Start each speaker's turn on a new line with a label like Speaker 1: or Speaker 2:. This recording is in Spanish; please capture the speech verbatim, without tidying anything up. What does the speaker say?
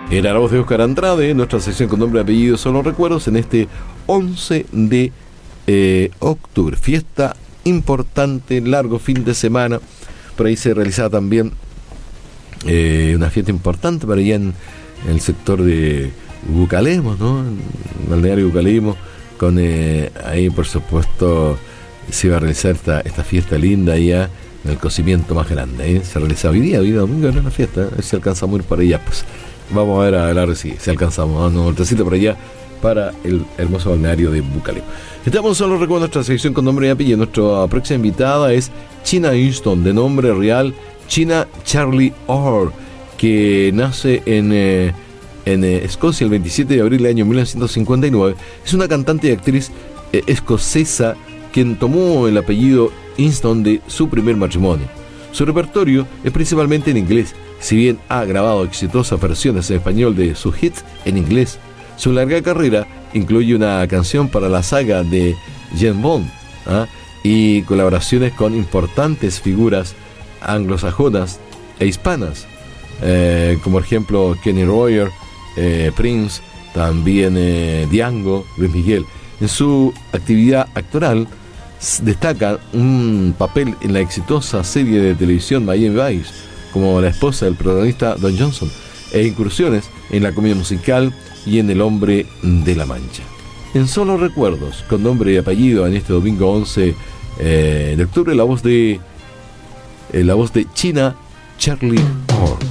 Speaker 1: Era la voz de Óscar Andrade, nuestra sección con nombre y apellido Solo Recuerdos, en este once de eh, octubre. Fiesta importante, largo fin de semana. Por ahí se realizaba también eh, una fiesta importante para allá en, en el sector de Bucalemo, ¿no? En el balneario Bucalemo, con eh, ahí por supuesto se iba a realizar esta, esta fiesta linda allá en el cocimiento más grande, ¿eh? Se realizaba hoy día, hoy día domingo era una fiesta, ¿eh? Si alcanzamos a ir para allá, pues vamos a ver a ver si, si alcanzamos, dando un vueltecito por allá para el hermoso balneario de Bucalemo. Estamos solo recuerdo nuestra sección con nombre y apellido. Nuestra próxima invitada es China Easton, de nombre real China Charlie Orr, que nace en, eh, en eh, Escocia el veintisiete de abril del año mil novecientos cincuenta y nueve. Es una cantante y actriz eh, escocesa quien tomó el apellido Easton de su primer matrimonio. Su repertorio es principalmente en inglés, si bien ha grabado exitosas versiones en español de sus hits en inglés. Su larga carrera incluye una canción para la saga de James Bond, ¿ah? y colaboraciones con importantes figuras anglosajonas e hispanas, eh, como por ejemplo Kenny Roger, eh, Prince, también eh, Django, Luis Miguel. En su actividad actoral destaca un papel en la exitosa serie de televisión Miami Vice, como la esposa del protagonista Don Johnson, e incursiones en la comedia musical y en El Hombre de la Mancha. En Solo Recuerdos, con nombre y apellido, en este domingo once eh, de octubre, la voz de eh, la voz de China Charlie Orr.